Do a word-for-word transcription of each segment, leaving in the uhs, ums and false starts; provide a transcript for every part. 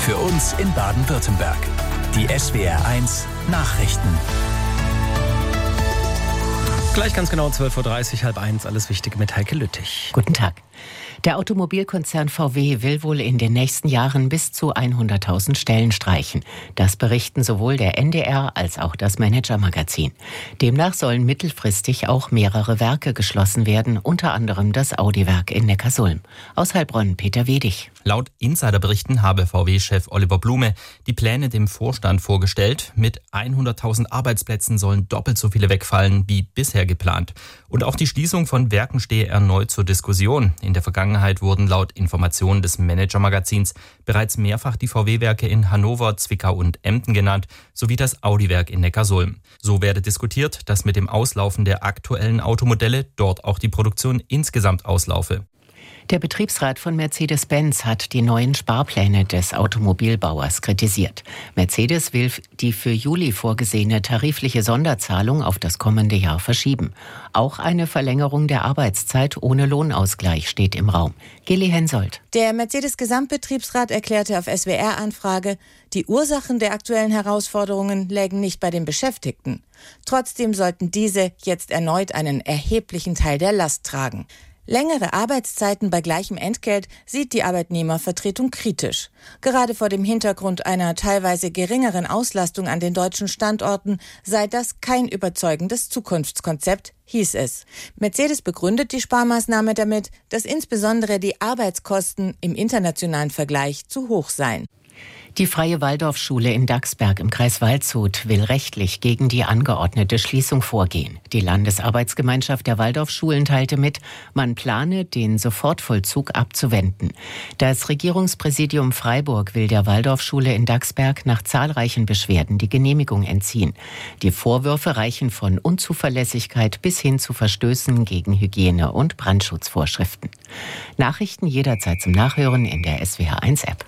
Für uns in Baden-Württemberg. Die S W R eins Nachrichten. Gleich ganz genau zwölf Uhr dreißig, halb eins, alles Wichtige mit Heike Lüttich. Guten Tag. Der Automobilkonzern V W will wohl in den nächsten Jahren bis zu hunderttausend Stellen streichen. Das berichten sowohl der N D R als auch das Manager-Magazin. Demnach sollen mittelfristig auch mehrere Werke geschlossen werden, unter anderem das Audi-Werk in Neckarsulm. Aus Heilbronn, Peter Wedig. Laut Insiderberichten habe V W-Chef Oliver Blume die Pläne dem Vorstand vorgestellt. Mit hunderttausend Arbeitsplätzen sollen doppelt so viele wegfallen wie bisher geplant. Und auch die Schließung von Werken stehe erneut zur Diskussion. In der Vergangenheit wurden laut Informationen des Manager-Magazins bereits mehrfach die V W-Werke in Hannover, Zwickau und Emden genannt, sowie das Audi-Werk in Neckarsulm. So werde diskutiert, dass mit dem Auslaufen der aktuellen Automodelle dort auch die Produktion insgesamt auslaufe. Der Betriebsrat von Mercedes-Benz hat die neuen Sparpläne des Automobilbauers kritisiert. Mercedes will die für Juli vorgesehene tarifliche Sonderzahlung auf das kommende Jahr verschieben. Auch eine Verlängerung der Arbeitszeit ohne Lohnausgleich steht im Raum. Gilly Hensoldt. Der Mercedes-Gesamtbetriebsrat erklärte auf S W R-Anfrage, die Ursachen der aktuellen Herausforderungen lägen nicht bei den Beschäftigten. Trotzdem sollten diese jetzt erneut einen erheblichen Teil der Last tragen. Längere Arbeitszeiten bei gleichem Entgelt sieht die Arbeitnehmervertretung kritisch. Gerade vor dem Hintergrund einer teilweise geringeren Auslastung an den deutschen Standorten sei das kein überzeugendes Zukunftskonzept, hieß es. Mercedes begründet die Sparmaßnahme damit, dass insbesondere die Arbeitskosten im internationalen Vergleich zu hoch seien. Die Freie Waldorfschule in Dachsberg im Kreis Waldshut will rechtlich gegen die angeordnete Schließung vorgehen. Die Landesarbeitsgemeinschaft der Waldorfschulen teilte mit, man plane, den Sofortvollzug abzuwenden. Das Regierungspräsidium Freiburg will der Waldorfschule in Dachsberg nach zahlreichen Beschwerden die Genehmigung entziehen. Die Vorwürfe reichen von Unzuverlässigkeit bis hin zu Verstößen gegen Hygiene- und Brandschutzvorschriften. Nachrichten jederzeit zum Nachhören in der S W R eins App.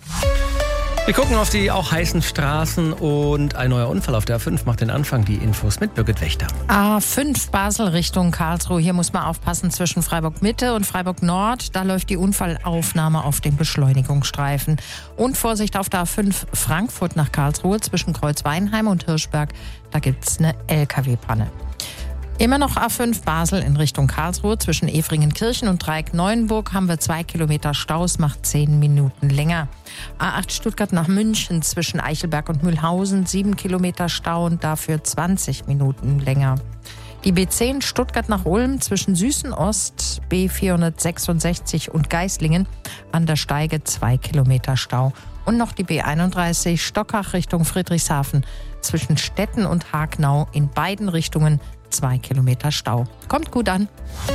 Wir gucken auf die auch heißen Straßen und ein neuer Unfall auf der A fünf macht den Anfang. Die Infos mit Birgit Wächter. A fünf Basel Richtung Karlsruhe. Hier muss man aufpassen zwischen Freiburg Mitte und Freiburg Nord. Da läuft die Unfallaufnahme auf dem Beschleunigungsstreifen. Und Vorsicht auf der A fünf Frankfurt nach Karlsruhe zwischen Kreuzweinheim und Hirschberg. Da gibt es eine L K W-Panne. Immer noch A fünf Basel in Richtung Karlsruhe. Zwischen Efringenkirchen und Dreieck-Neuenburg haben wir zwei Kilometer Staus, macht zehn Minuten länger. A acht Stuttgart nach München zwischen Eichelberg und Mühlhausen, sieben Kilometer Stau und dafür zwanzig Minuten länger. Die B zehn Stuttgart nach Ulm zwischen Süßen-Ost, B vierhundertsechsundsechzig und Geislingen an der Steige zwei Kilometer Stau. Und noch die B einunddreißig Stockach Richtung Friedrichshafen zwischen Stetten und Hagnau in beiden Richtungen zwei Kilometer Stau. Kommt gut an.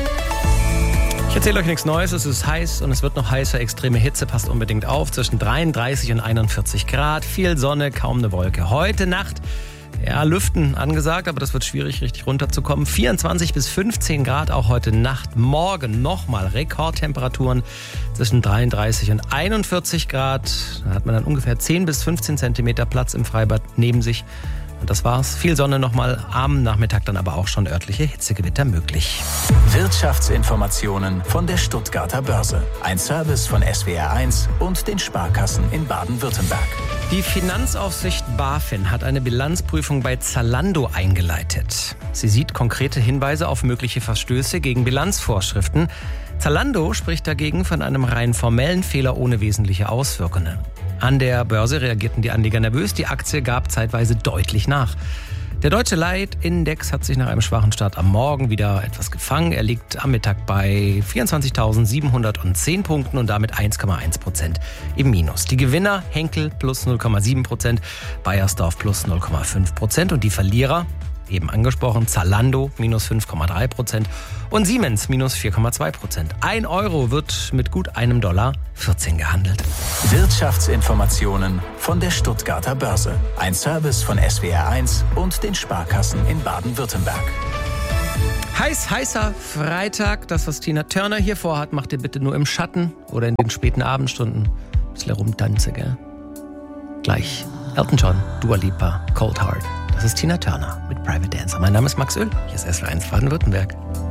Ich erzähle euch nichts Neues, es ist heiß und es wird noch heißer. Extreme Hitze, passt unbedingt auf. Zwischen dreiunddreißig und einundvierzig Grad, viel Sonne, kaum eine Wolke. Heute Nacht, ja, Lüften angesagt, aber das wird schwierig, richtig runterzukommen. vierundzwanzig bis fünfzehn Grad auch heute Nacht. Morgen nochmal Rekordtemperaturen zwischen dreiunddreißig und einundvierzig Grad. Da hat man dann ungefähr zehn bis fünfzehn Zentimeter Platz im Freibad neben sich. Und das war's. Viel Sonne nochmal, am Nachmittag dann aber auch schon örtliche Hitzegewitter möglich. Wirtschaftsinformationen von der Stuttgarter Börse. Ein Service von S W R eins und den Sparkassen in Baden-Württemberg. Die Finanzaufsicht BaFin hat eine Bilanzprüfung bei Zalando eingeleitet. Sie sieht konkrete Hinweise auf mögliche Verstöße gegen Bilanzvorschriften. Zalando spricht dagegen von einem rein formellen Fehler ohne wesentliche Auswirkungen. An der Börse reagierten die Anleger nervös, die Aktie gab zeitweise deutlich nach. Der deutsche Leitindex hat sich nach einem schwachen Start am Morgen wieder etwas gefangen. Er liegt am Mittag bei vierundzwanzigtausendsiebenhundertzehn Punkten und damit eins Komma eins Prozent im Minus. Die Gewinner Henkel plus null Komma sieben Prozent, Bayersdorf plus null Komma fünf Prozent und die Verlierer, eben angesprochen, Zalando minus fünf Komma drei Prozent und Siemens minus vier Komma zwei Prozent. Ein Euro wird mit gut einem Dollar vierzehn gehandelt. Wirtschaftsinformationen von der Stuttgarter Börse. Ein Service von S W R eins und den Sparkassen in Baden-Württemberg. Heiß, heißer Freitag. Das, was Tina Turner hier vorhat, macht ihr bitte nur im Schatten oder in den späten Abendstunden. Ein bisschen rumtanze, gell? Gleich Elton John, Dua Lipa, Cold Heart. Das ist Tina Turner mit Private Dancer. Mein Name ist Max Öl. Hier ist S W R eins Baden-Württemberg.